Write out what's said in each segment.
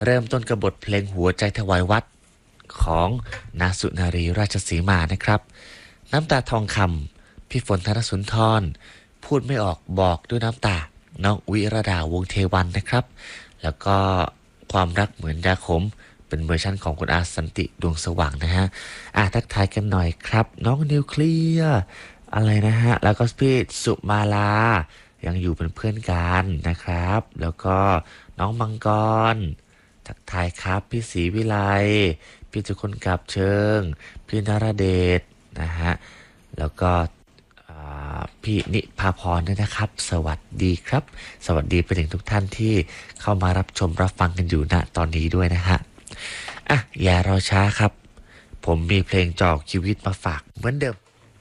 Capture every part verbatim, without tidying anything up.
เริ่มต้นกับบทเพลงหัวใจถวายวัดของนาสุนารีราชสีมานะครับน้ำตาทองคำพี่ฝนธนสุนทรพูดไม่ออกบอกด้วยน้ำตาน้องวิรดาวงเทวันนะครับแล้วก็ความรักเหมือนยาขมเป็นเวอร์ชันของคุณอาสันติดวงสว่างนะฮะอ่ะทักทายกันหน่อยครับน้องนิวเคลียร์อะไรนะฮะแล้วก็พี่สุมาลายังอยู่เป็นเพื่อนกันนะครับ แล้วก็น้องมังกรทักทายครับพี่ศรีวิไลพี่จุคนกับเชิงพี่นรเดชนะฮะแล้วก็พี่นิพาพรด้วยนะครับสวัสดีครับสวัสดีไปถึงทุกท่านที่เข้ามารับชมรับฟังกันอยู่ณตอนนี้ด้วยนะฮะอ่ะอย่ารอช้าครับผมมีเพลงจอกชีวิตมาฝากเหมือนเดิม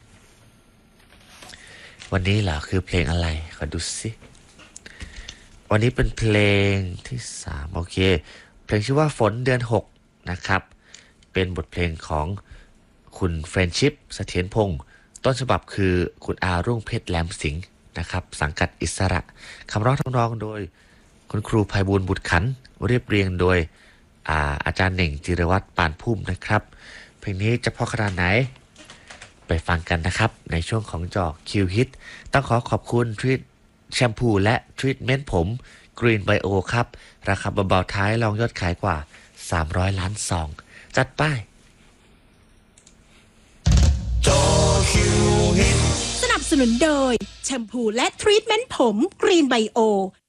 วันนี้เหรอคือเพลงอะไรขอดูสิวันนี้เป็นเพลงที่สามโอเคเพลงชื่อว่าฝนเดือนหกนะครับเป็นบทเพลงของคุณเฟรนชิพเสถียรพงศ์ต้นฉบับคือคุณอารุ่งเพชรแหลมสิงห์นะครับสังกัดอิสระคำร้องทำนองโดยคุณครูไพบูลย์บุตรขันเรียบเรียงโดย อา, อาจารย์เหน่งจิรวัตรปานพุ่มนะครับเพลงนี้จะเพราะขนาดไหนไปฟังกันนะครับในช่วงของจอกคิวฮิตต้องขอขอบคุณทรีทแชมพูและทรีทเมนต์ผมกรีนไบโอครับราคาเบาๆท้ายรองยอดขายกว่าสามร้อยล้านซองจัดไปสนับสนุนโดยแชมพูและทรีทเมนต์ผมกรีนไบโอ